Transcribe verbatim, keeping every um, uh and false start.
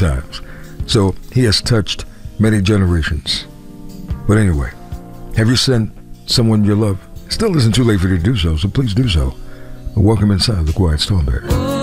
times. So he has touched many generations. But anyway, have you sent someone you love? Still isn't too late for you to do so, so please do so. Welcome inside the Quiet Storm, baby.